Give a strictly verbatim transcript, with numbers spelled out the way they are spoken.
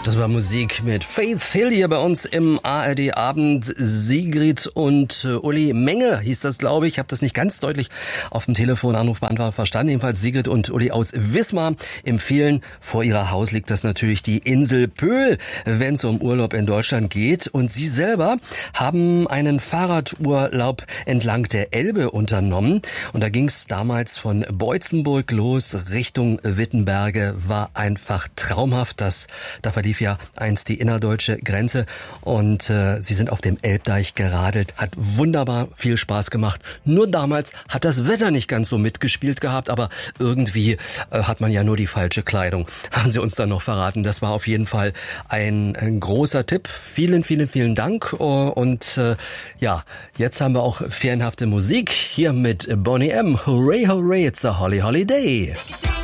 Das war Musik mit Faith Hill hier bei uns im A R D Abend. Sigrid und äh, Uli Menge hieß das, glaube ich. Ich habe das nicht ganz deutlich auf dem Telefonanrufbeantworter verstanden. Jedenfalls Sigrid und Uli aus Wismar empfehlen, vor ihrer Haus liegt das natürlich die Insel Pöhl, wenn es um Urlaub in Deutschland geht. Und sie selber haben einen Fahrradurlaub entlang der Elbe unternommen. Und da ging es damals von Boitzenburg los Richtung Wittenberge. War einfach traumhaft. Das, da verlief ja einst die innerdeutsche Grenze und äh, sie sind auf dem Elbdeich geradelt. Hat wunderbar viel Spaß gemacht. Nur damals hat das Wetter nicht ganz so mitgespielt gehabt, aber irgendwie äh, hat man ja nur die falsche Kleidung. Haben sie uns dann noch verraten. Das war auf jeden Fall ein, ein großer Tipp. Vielen, vielen, vielen Dank. Und äh, ja, jetzt haben wir auch ferienhafte Musik hier mit Boney M. Hooray, hooray, it's a holly holiday.